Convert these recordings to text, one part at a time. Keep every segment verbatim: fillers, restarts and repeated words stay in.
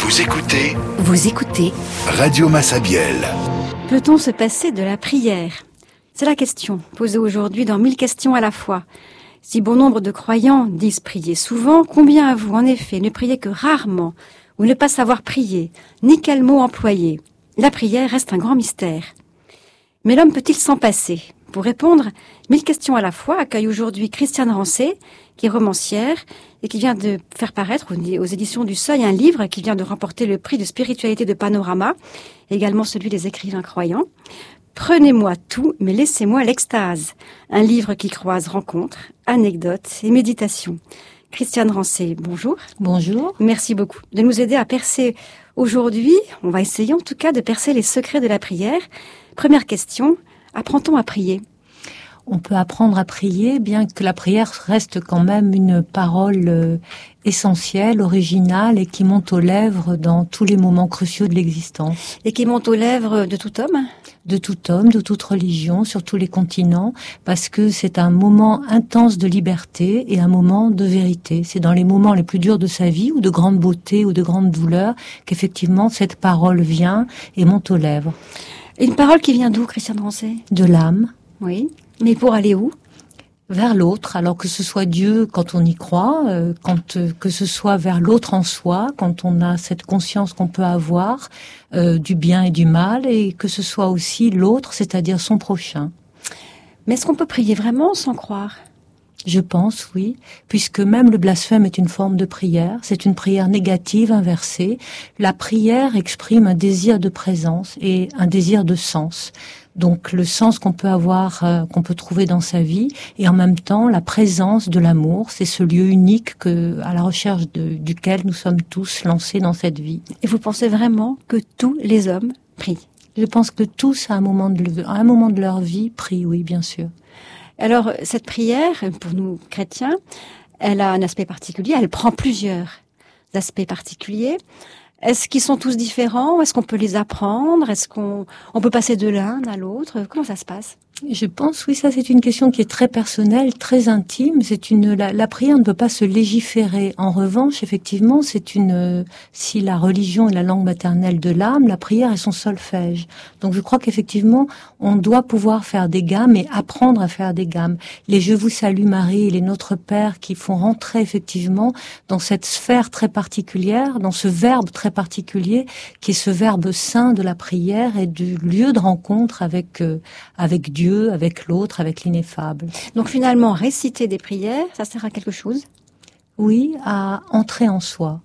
Vous écoutez Vous écoutez Radio Massabielle. Peut-on se passer de la prière? C'est la question posée aujourd'hui dans Mille questions à la fois. Si bon nombre de croyants disent prier souvent, combien avouent en effet ne prier que rarement, ou ne pas savoir prier, ni quel mot employer? La prière reste un grand mystère. Mais l'homme peut-il s'en passer? Pour répondre, Mille questions à la fois accueille aujourd'hui Christiane Rancé, qui est romancière et qui vient de faire paraître aux éditions du Seuil un livre qui vient de remporter le prix de spiritualité de Panorama, également celui des écrivains croyants. Prenez-moi tout, mais laissez-moi l'extase. Un livre qui croise rencontres, anecdotes et méditations. Christiane Rancé, bonjour. Bonjour. Merci beaucoup de nous aider à percer aujourd'hui, on va essayer en tout cas de percer les secrets de la prière. Première question, apprend-on à prier ? On peut apprendre à prier, bien que la prière reste quand même une parole euh, essentielle, originale et qui monte aux lèvres dans tous les moments cruciaux de l'existence. Et qui monte aux lèvres de tout homme ? De tout homme, de toute religion, sur tous les continents, parce que c'est un moment intense de liberté et un moment de vérité. C'est dans les moments les plus durs de sa vie, ou de grande beauté, ou de grande douleur, qu'effectivement cette parole vient et monte aux lèvres. Une parole qui vient d'où, Christiane Rancé ? De l'âme. Oui. Mais pour aller où ? Vers l'autre, alors que ce soit Dieu quand on y croit, euh, quand euh, que ce soit vers l'autre en soi, quand on a cette conscience qu'on peut avoir euh, du bien et du mal, et que ce soit aussi l'autre, c'est-à-dire son prochain. Mais est-ce qu'on peut prier vraiment sans croire ? Je pense, oui, puisque même le blasphème est une forme de prière, c'est une prière négative, inversée. La prière exprime un désir de présence et un désir de sens. Donc le sens qu'on peut avoir, euh, qu'on peut trouver dans sa vie, et en même temps la présence de l'amour, c'est ce lieu unique que, à la recherche de, duquel nous sommes tous lancés dans cette vie. Et vous pensez vraiment que tous les hommes prient ? Je pense que tous, à un moment de, à un moment de leur vie, prient, oui, bien sûr. Alors, cette prière, pour nous chrétiens, elle a un aspect particulier, elle prend plusieurs aspects particuliers. Est-ce qu'ils sont tous différents? Est-ce qu'on peut les apprendre? Est-ce qu'on on peut passer de l'un à l'autre? Comment ça se passe? Je pense, oui, ça c'est une question qui est très personnelle, très intime. C'est une la, la prière ne peut pas se légiférer. En revanche, effectivement, c'est une si la religion est la langue maternelle de l'âme, la prière est son solfège. Donc, je crois qu'effectivement, on doit pouvoir faire des gammes et apprendre à faire des gammes. Les Je vous salue Marie et les Notre Père qui font rentrer effectivement dans cette sphère très particulière, dans ce verbe très particulier qui est ce verbe saint de la prière et du lieu de rencontre avec euh, avec Dieu. Avec l'autre, avec l'ineffable. Donc finalement, réciter des prières, ça sert à quelque chose ? Oui, à entrer en soi.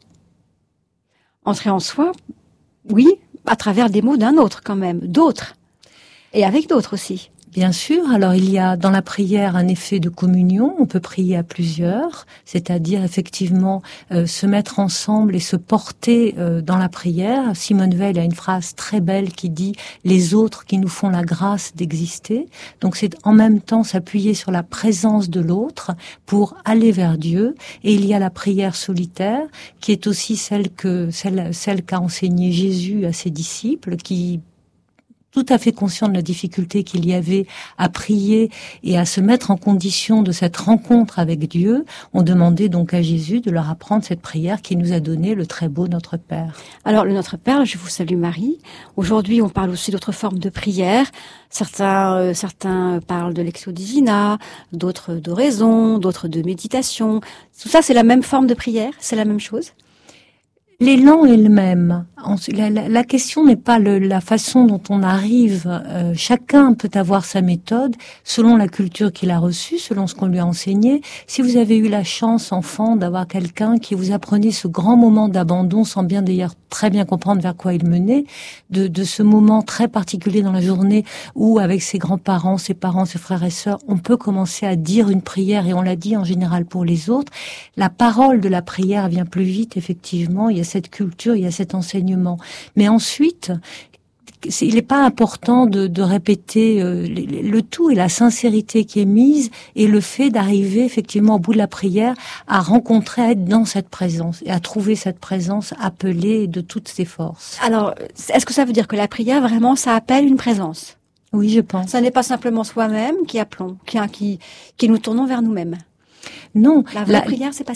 Entrer en soi, oui, à travers des mots d'un autre quand même, d'autres. Et avec d'autres aussi. Bien sûr, alors il y a dans la prière un effet de communion, on peut prier à plusieurs, c'est-à-dire effectivement euh, se mettre ensemble et se porter euh, dans la prière. Simone Veil a une phrase très belle qui dit « les autres qui nous font la grâce d'exister ». Donc c'est en même temps s'appuyer sur la présence de l'autre pour aller vers Dieu. Et il y a la prière solitaire qui est aussi celle que celle, celle qu'a enseignée Jésus à ses disciples, qui tout à fait conscient de la difficulté qu'il y avait à prier et à se mettre en condition de cette rencontre avec Dieu, on demandait donc à Jésus de leur apprendre cette prière qui nous a donné le très beau Notre Père. Alors, le Notre Père, je vous salue Marie. Aujourd'hui, on parle aussi d'autres formes de prière. Certains, euh, certains parlent de Lectio Divina, d'autres d'oraison, d'autres de méditation. Tout ça, c'est la même forme de prière? C'est la même chose? L'élan est le même. La, la, la question n'est pas le, la façon dont on arrive. Euh, chacun peut avoir sa méthode selon la culture qu'il a reçue, selon ce qu'on lui a enseigné. Si vous avez eu la chance, enfant, d'avoir quelqu'un qui vous apprenait ce grand moment d'abandon, sans bien d'ailleurs très bien comprendre vers quoi il menait, de, de ce moment très particulier dans la journée où, avec ses grands-parents, ses parents, ses frères et sœurs, on peut commencer à dire une prière, et on l'a dit en général pour les autres, la parole de la prière vient plus vite, effectivement. Il y a cette culture, il y a cet enseignement. Mais ensuite, il n'est pas important de, de répéter euh, le, le tout et la sincérité qui est mise et le fait d'arriver effectivement au bout de la prière à rencontrer, à être dans cette présence et à trouver cette présence appelée de toutes ses forces. Alors, est-ce que ça veut dire que la prière, vraiment, ça appelle une présence? Oui, je pense. Ça n'est pas simplement soi-même qui appelons, qui, qui, qui nous tournons vers nous-mêmes. Non. La vraie la, prière, c'est pas ça.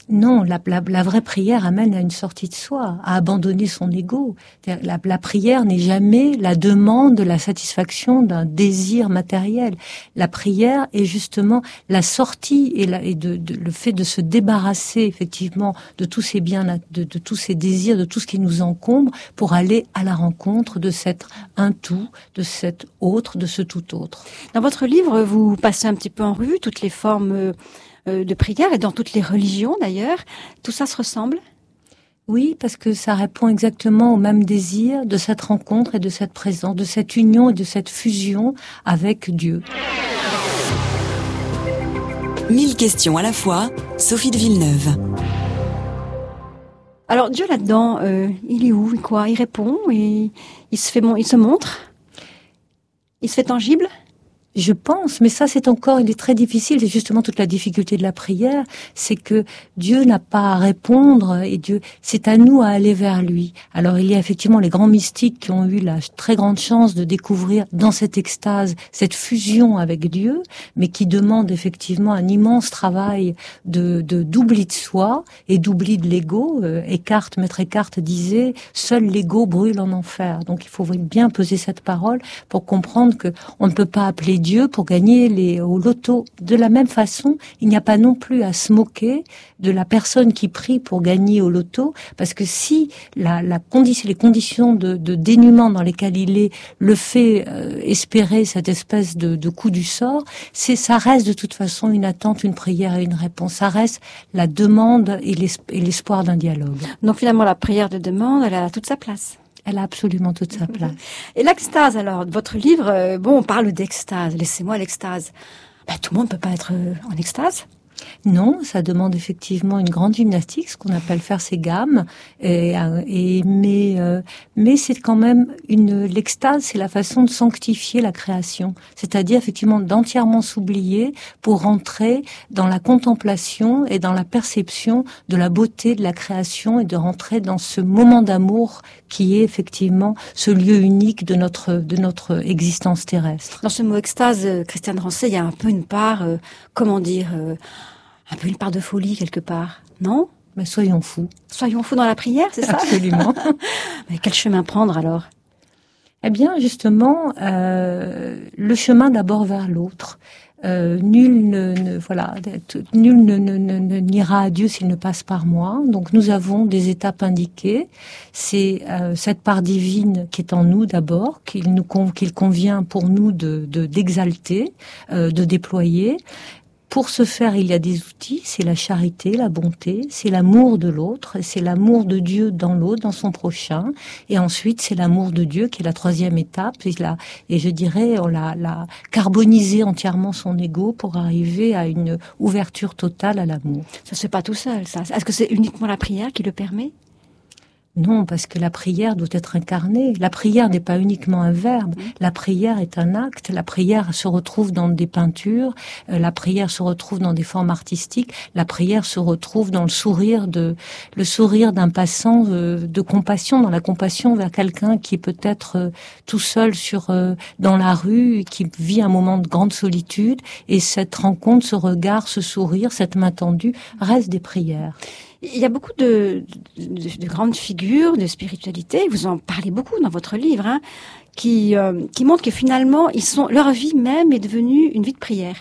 Non, la, la, la vraie prière amène à une sortie de soi, à abandonner son ego. La, la prière n'est jamais la demande, la satisfaction d'un désir matériel. La prière est justement la sortie et, la, et de, de, le fait de se débarrasser effectivement de tous ces biens, de, de tous ces désirs, de tout ce qui nous encombre, pour aller à la rencontre de cet un tout, de cet autre, de ce tout autre. Dans votre livre, vous passez un petit peu en revue toutes les formes euh, de prière et dans toutes les religions d'ailleurs. Tout ça se ressemble ? Oui, parce que ça répond exactement au même désir de cette rencontre et de cette présence, de cette union et de cette fusion avec Dieu. Mille questions à la fois, Sophie de Villeneuve. Alors Dieu là-dedans, euh, il est où, quoi ? Il répond, et il se fait, il se montre, il se fait tangible ? Je pense, mais ça c'est encore, il est très difficile, c'est justement toute la difficulté de la prière, c'est que Dieu n'a pas à répondre et Dieu, c'est à nous à aller vers lui. Alors il y a effectivement les grands mystiques qui ont eu la très grande chance de découvrir dans cette extase, cette fusion avec Dieu, mais qui demande effectivement un immense travail de, de d'oubli de soi et d'oubli de l'ego. Euh, Eckhart, maître Eckhart disait, seul l'ego brûle en enfer. Donc il faut bien peser cette parole pour comprendre que on ne peut pas appeler Dieu pour gagner les, au loto. De la même façon, il n'y a pas non plus à se moquer de la personne qui prie pour gagner au loto, parce que si la, la condition, les conditions de, de dénuement dans lesquelles il est le fait euh, espérer cette espèce de, de coup du sort, c'est ça reste de toute façon une attente, une prière et une réponse. Ça reste la demande et l'espoir d'un dialogue. Donc finalement, la prière de demande, elle a toute sa place. Elle a absolument toute sa place. Et l'extase, alors, de votre livre, euh, bon, on parle d'extase. Laissez-moi l'extase. Ben, tout le monde ne peut pas être euh, en extase. Non, ça demande effectivement une grande gymnastique, ce qu'on appelle faire ses gammes. Et, et mais euh, mais c'est quand même une l'extase, c'est la façon de sanctifier la création, c'est-à-dire effectivement d'entièrement s'oublier pour rentrer dans la contemplation et dans la perception de la beauté de la création et de rentrer dans ce moment d'amour qui est effectivement ce lieu unique de notre de notre existence terrestre. Dans ce mot extase, euh, Christiane Rancé, il y a un peu une part, euh, comment dire. Euh, Un peu une part de folie quelque part, non ? Mais soyons fous. Soyons fous dans la prière, c'est ça ? Absolument. Mais quel chemin prendre alors ? Eh bien, justement, euh, le chemin d'abord vers l'autre. Euh, nul ne, ne voilà, nul ne, ne, ne, ne n'ira à Dieu s'il ne passe par moi. Donc, nous avons des étapes indiquées. C'est euh, cette part divine qui est en nous d'abord, qu'il nous qu'il convient pour nous de, de d'exalter, euh, de déployer. Pour ce faire, il y a des outils, c'est la charité, la bonté, c'est l'amour de l'autre, c'est l'amour de Dieu dans l'autre, dans son prochain, et ensuite c'est l'amour de Dieu qui est la troisième étape, et, la, et je dirais, on l'a, l'a carbonisé entièrement son ego pour arriver à une ouverture totale à l'amour. Ça se fait pas tout seul, ça. Est-ce que c'est uniquement la prière qui le permet ? Non, parce que la prière doit être incarnée. La prière n'est pas uniquement un verbe. La prière est un acte. La prière se retrouve dans des peintures. Euh, la prière se retrouve dans des formes artistiques. La prière se retrouve dans le sourire de, le sourire d'un passant euh, de compassion, dans la compassion vers quelqu'un qui est peut-être euh, tout seul sur, euh, dans la rue, qui vit un moment de grande solitude. Et cette rencontre, ce regard, ce sourire, cette main tendue, reste des prières. Il y a beaucoup de, de, de grandes figures de spiritualité, vous en parlez beaucoup dans votre livre, hein, qui, euh, qui montrent que finalement, ils sont, leur vie même est devenue une vie de prière.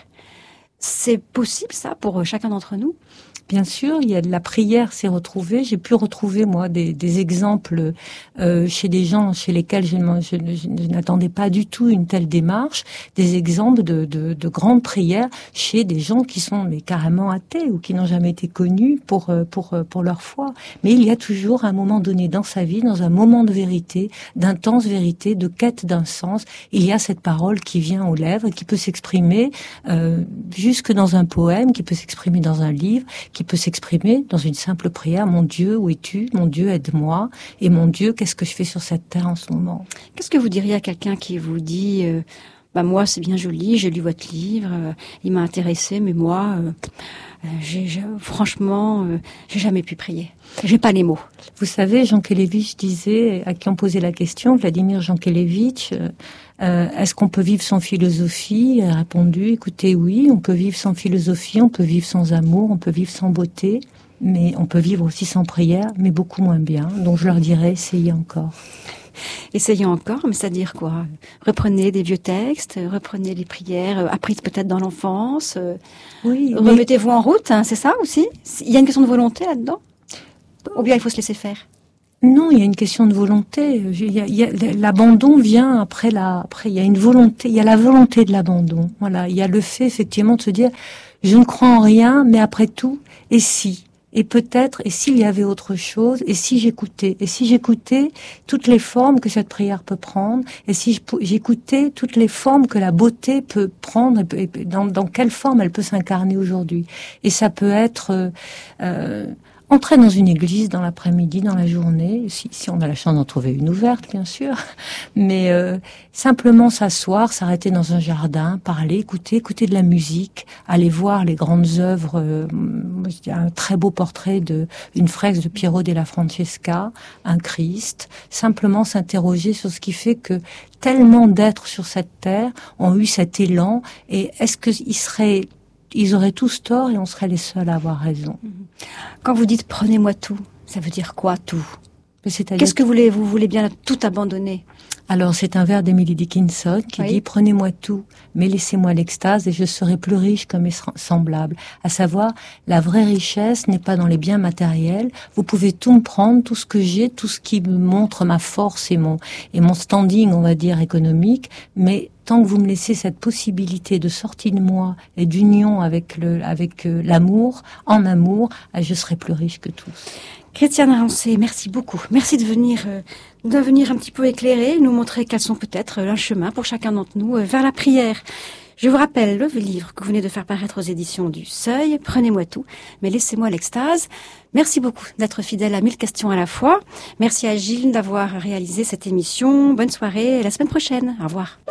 C'est possible ça pour chacun d'entre nous ? Bien sûr, il y a de la prière s'est retrouvée. J'ai pu retrouver moi des, des exemples euh, chez des gens chez lesquels je, je, je, je n'attendais pas du tout une telle démarche. Des exemples de, de, de grandes prières chez des gens qui sont mais carrément athées ou qui n'ont jamais été connus pour pour pour leur foi. Mais il y a toujours un moment donné dans sa vie, dans un moment de vérité, d'intense vérité, de quête d'un sens, il y a cette parole qui vient aux lèvres, qui peut s'exprimer euh, jusque dans un poème, qui peut s'exprimer dans un livre, qui peut s'exprimer dans une simple prière. Mon Dieu, où es-tu ? Mon Dieu, aide-moi. Et mon Dieu, qu'est-ce que je fais sur cette terre en ce moment ? Qu'est-ce que vous diriez à quelqu'un qui vous dit euh, bah moi c'est bien joli, j'ai lu votre livre, euh, il m'a intéressé, mais moi euh, j'ai, j'ai, franchement euh, j'ai jamais pu prier. J'ai pas les mots. Vous savez, Jankélévitch disait, à qui on posait la question, Vladimir Jankélévitch, euh, euh, est-ce qu'on peut vivre sans philosophie ? Il a répondu, écoutez, oui, on peut vivre sans philosophie, on peut vivre sans amour, on peut vivre sans beauté. mais on peut vivre aussi sans prière, mais beaucoup moins bien. Donc je leur dirais, essayez encore. Essayez encore, mais c'est-à-dire quoi? Reprenez des vieux textes, reprenez les prières apprises peut-être dans l'enfance. Oui. Remettez-vous en route, hein, c'est ça aussi? Il y a une question de volonté là-dedans? Ou bien il faut se laisser faire? Non, il y a une question de volonté. Il y a, il y a, l'abandon vient après la, après il y a une volonté, il y a la volonté de l'abandon. Voilà, il y a le fait effectivement de se dire, je ne crois en rien, mais après tout, et si? Et peut-être, et s'il y avait autre chose, et si j'écoutais, et si j'écoutais toutes les formes que cette prière peut prendre, et si j'écoutais toutes les formes que la beauté peut prendre, et dans, dans quelle forme elle peut s'incarner aujourd'hui. Et ça peut être euh, euh, entrer dans une église dans l'après-midi, dans la journée, si, si on a la chance d'en trouver une ouverte, bien sûr, mais euh, simplement s'asseoir, s'arrêter dans un jardin, parler, écouter, écouter de la musique, aller voir les grandes œuvres. Euh, il y a un très beau portrait de une fresque de Piero della Francesca, un Christ. Simplement s'interroger sur ce qui fait que tellement d'êtres sur cette terre ont eu cet élan. Et est-ce qu'ils seraient Ils auraient tous tort et on serait les seuls à avoir raison. Quand vous dites « prenez-moi tout », ça veut dire quoi, tout? C'est-à-dire Qu'est-ce que vous voulez, vous voulez bien tout abandonner? Alors, c'est un vers d'Emily Dickinson qui oui. dit « Prenez-moi tout, mais laissez-moi l'extase et je serai plus riche que mes semblables. » À savoir, la vraie richesse n'est pas dans les biens matériels. Vous pouvez tout me prendre, tout ce que j'ai, tout ce qui me montre ma force et mon, et mon standing, on va dire, économique, mais tant que vous me laissez cette possibilité de sortie de moi et d'union avec le, avec euh, l'amour, en amour, je serai plus riche que tous. Chrétienne Rancé, merci beaucoup. Merci de venir, euh, de venir un petit peu éclairer, nous montrer quels sont peut-être un chemin pour chacun d'entre nous euh, vers la prière. Je vous rappelle le livre que vous venez de faire paraître aux éditions du Seuil, Prenez-moi tout, mais laissez-moi l'extase. Merci beaucoup d'être fidèle à mille questions à la fois. Merci à Gilles d'avoir réalisé cette émission. Bonne soirée et à la semaine prochaine. Au revoir.